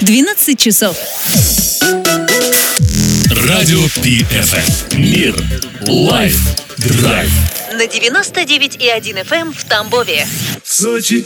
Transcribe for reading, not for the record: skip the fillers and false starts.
12 часов. Радио PFM. Мир. Лайф. Драйв. На 99,1 FM в Тамбове. В Сочи